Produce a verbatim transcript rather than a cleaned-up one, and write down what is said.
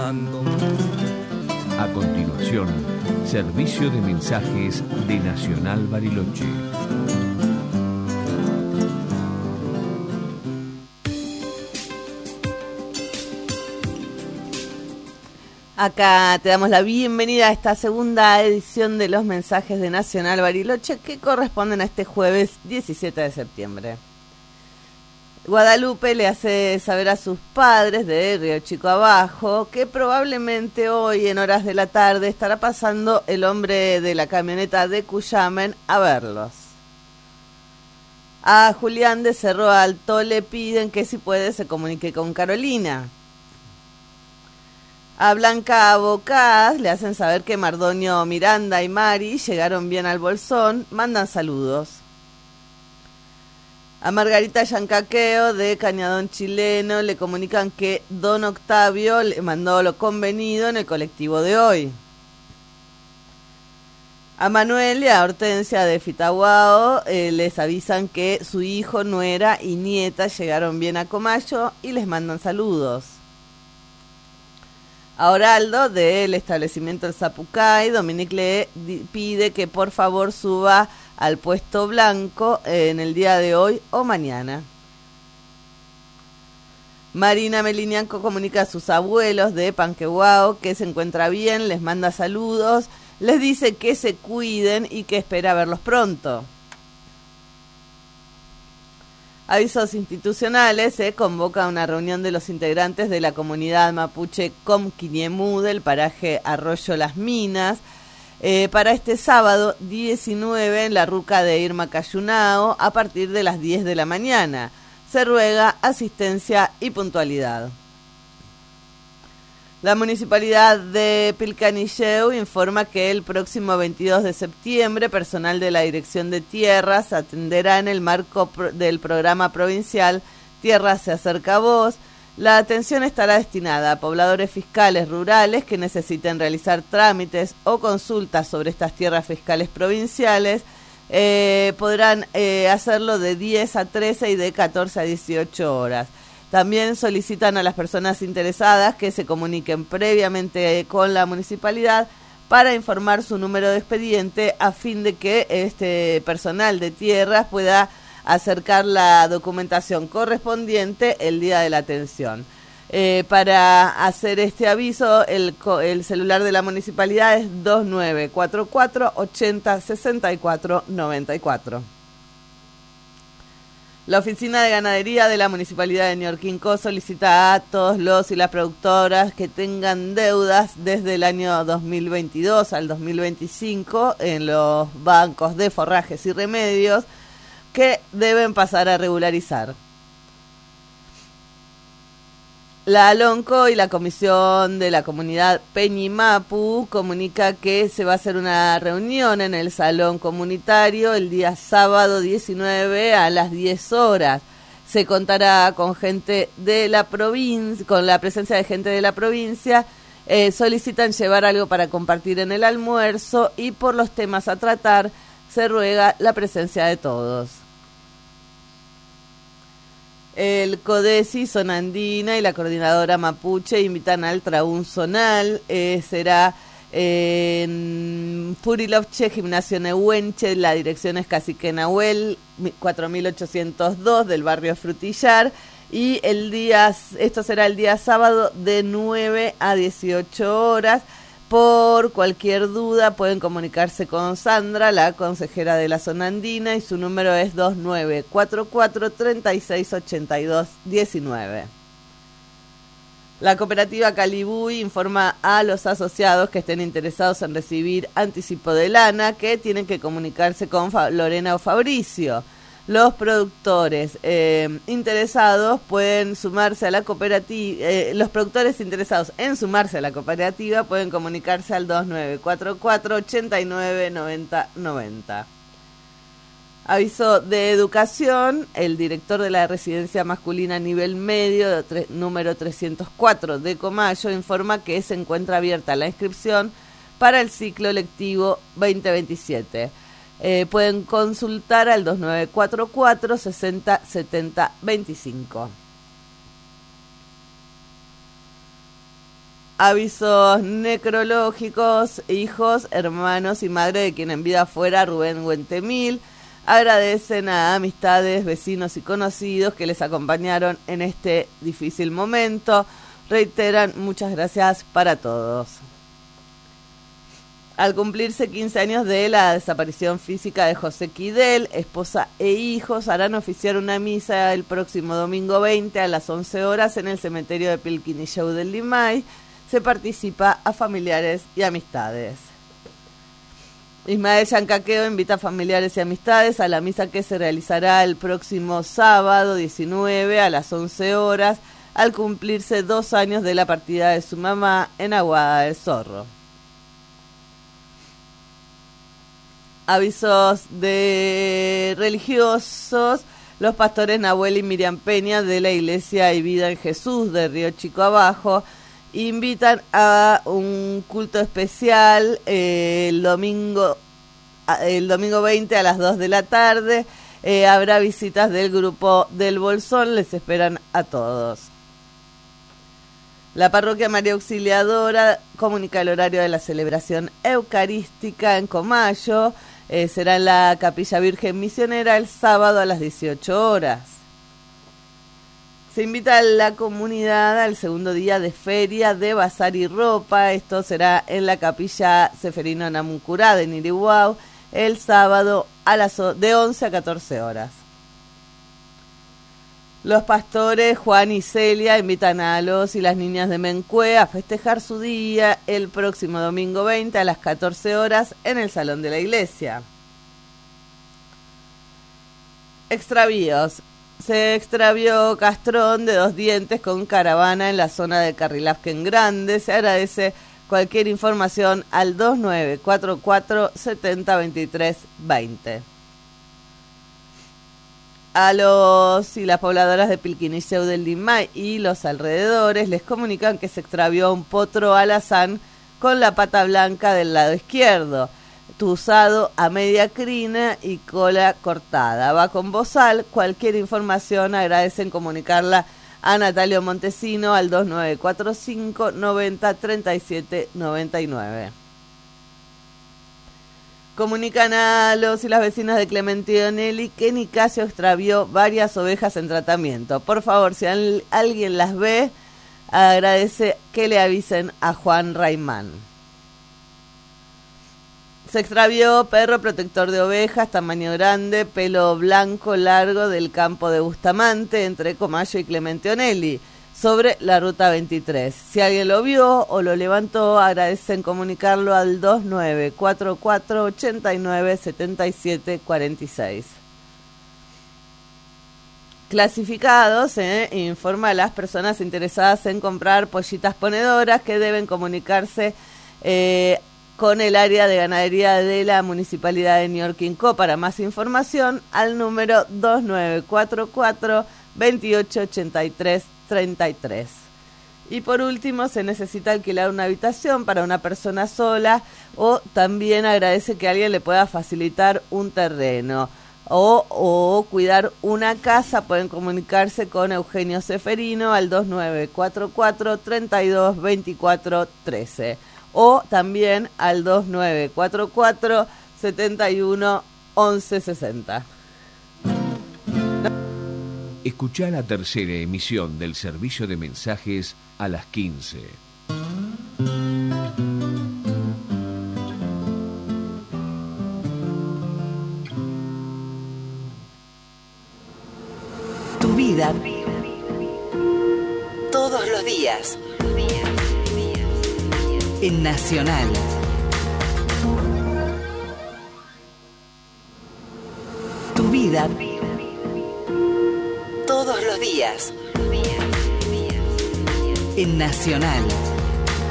llorando. A continuación, servicio de mensajes de Nacional Bariloche. Acá te damos la bienvenida a esta segunda edición de los mensajes de Nacional Bariloche que corresponden a este jueves diecisiete de septiembre. Guadalupe le hace saber a sus padres de Río Chico Abajo que probablemente hoy en horas de la tarde estará pasando el hombre de la camioneta de Cuyamen a verlos. A Julián de Cerro Alto le piden que si puede se comunique con Carolina. A Blanca Bocaz le hacen saber que Mardonio Miranda y Mari llegaron bien al Bolsón, mandan saludos. A Margarita Yancaqueo de Cañadón Chileno le comunican que Don Octavio le mandó lo convenido en el colectivo de hoy. A Manuel y a Hortensia de Fitahuao eh, les avisan que su hijo, nuera y nieta llegaron bien a Comayo y les mandan saludos. A Oraldo del establecimiento El Zapucay, Dominique le di- pide que por favor suba al puesto blanco en el día de hoy o mañana. Marina Melinianco comunica a sus abuelos de Panquehuao que se encuentra bien, les manda saludos, les dice que se cuiden y que espera verlos pronto. Avisos institucionales, se convoca a una reunión de los integrantes de la comunidad mapuche Comquiñemú del paraje Arroyo Las Minas eh, para este sábado diecinueve en la ruca de Irma Cayunao a partir de las diez de la mañana. Se ruega asistencia y puntualidad. La municipalidad de Pilcanilleu informa que el próximo veintidós de septiembre personal de la Dirección de Tierras atenderá en el marco pro- del programa provincial Tierra se acerca a vos. La atención estará destinada a pobladores fiscales rurales que necesiten realizar trámites o consultas sobre estas tierras fiscales provinciales. Eh, podrán eh, hacerlo de diez a trece y de catorce a dieciocho horas. También solicitan a las personas interesadas que se comuniquen previamente con la municipalidad para informar su número de expediente a fin de que este personal de tierras pueda acercar la documentación correspondiente el día de la atención. Eh, para hacer este aviso, el, el celular de la municipalidad es dos nueve cuatro cuatro ochenta sesenta y cuatro noventa y cuatro. La Oficina de Ganadería de la Municipalidad de Ñorquinco solicita a todos los y las productoras que tengan deudas desde el año dos mil veintidós al dos mil veinticinco en los bancos de forrajes y remedios que deben pasar a regularizar. La ALONCO y la Comisión de la Comunidad Peñimapu comunica que se va a hacer una reunión en el Salón Comunitario el día sábado diecinueve a las diez horas. Se contará con gente de la provincia, con la presencia de gente de la provincia. Eh, solicitan llevar algo para compartir en el almuerzo y por los temas a tratar se ruega la presencia de todos. El CODESI, Zona Andina y la Coordinadora Mapuche invitan al Traún Zonal. Eh, será en Furilovche, Gimnasio Nehuenche, la dirección es Cacique Nahuel, cuatro mil ochocientos dos del barrio Frutillar. Y el día, esto será el día sábado de nueve a dieciocho horas. Por cualquier duda pueden comunicarse con Sandra, la consejera de la zona andina, y su número es dos nueve cuatro cuatro tres seis ocho dos uno nueve. La cooperativa Calibuy informa a los asociados que estén interesados en recibir anticipo de lana que tienen que comunicarse con Fa- Lorena o Fabricio. Los productores eh, interesados pueden sumarse a la cooperativa, eh, los productores interesados en sumarse a la cooperativa pueden comunicarse al dos nueve cuatro cuatro ocho nueve nueve cero nueve cero. Aviso de educación, el director de la residencia masculina nivel medio, tre- número trescientos cuatro de Comayo, informa que se encuentra abierta la inscripción para el ciclo lectivo veinte veintisiete. Eh, pueden consultar al dos nueve cuatro cuatro sesenta setenta 70 25. Avisos necrológicos: hijos, hermanos y madre de quien en vida fuera Rubén Guentemil. Agradecen a amistades, vecinos y conocidos que les acompañaron en este difícil momento. Reiteran muchas gracias para todos. Al cumplirse quince años de la desaparición física de José Quidel, esposa e hijos harán oficiar una misa el próximo domingo veinte a las once horas en el cementerio de Pilquinillau del Limay. Se participa a familiares y amistades. Ismael Yancaqueo invita a familiares y amistades a la misa que se realizará el próximo sábado diecinueve a las once horas al cumplirse dos años de la partida de su mamá en Aguada del Zorro. Avisos de religiosos: los pastores Nahuel y Miriam Peña de la Iglesia y Vida en Jesús de Río Chico Abajo invitan a un culto especial eh, el domingo el domingo veinte a las dos de la tarde. Eh, habrá visitas del grupo del Bolsón, les esperan a todos. La parroquia María Auxiliadora comunica el horario de la celebración eucarística en Comayo. Eh, será en la Capilla Virgen Misionera el sábado a las dieciocho horas. Se invita a la comunidad al segundo día de feria de bazar y ropa. Esto será en la Capilla Seferino Namuncurá de Nirihuau el sábado a las de once a catorce horas. Los pastores Juan y Celia invitan a los y las niñas de Mencue a festejar su día el próximo domingo veinte a las catorce horas en el Salón de la Iglesia. Extravíos. Se extravió castrón de dos dientes con caravana en la zona de Carrilafquen Grande. Se agradece cualquier información al dos nueve cuatro cuatro siete cero dos tres dos cero. A los y las pobladoras de Pilquinillau del Limay y los alrededores les comunican que se extravió un potro alazán con la pata blanca del lado izquierdo, tuzado a media crina y cola cortada. Va con bozal. Cualquier información agradecen comunicarla a Natalio Montesino al dos nueve cuatro cinco noventa treinta y siete noventa y nueve. Comunican a los y las vecinas de Clemente Donelli que Nicasio extravió varias ovejas en tratamiento. Por favor, si al, alguien las ve, agradece que le avisen a Juan Raimán. Se extravió perro protector de ovejas, tamaño grande, pelo blanco largo del campo de Bustamante, entre Comayo y Clemente Onelli, sobre la ruta veintitrés. Si alguien lo vio o lo levantó, agradecen comunicarlo al dos nueve cuatro cuatro ocho nueve siete siete cuatro seis. Clasificados, eh, informa a las personas interesadas en comprar pollitas ponedoras que deben comunicarse eh, con el área de ganadería de la Municipalidad de Ñorquinco para más información al número dos nueve cuatro cuatro veintiocho ochenta y tres treinta y tres. Y por último, se necesita alquilar una habitación para una persona sola o también agradece que alguien le pueda facilitar un terreno o, o cuidar una casa. Pueden comunicarse con Eugenio Seferino al dos nueve cuatro cuatro treinta y dos veinticuatro trece o también al dos nueve cuatro cuatro setenta y uno once sesenta. Escuchá la tercera emisión del servicio de mensajes a las quince. Tu vida. Todos los días. En Nacional. Tu vida. Todos los días. En Nacional.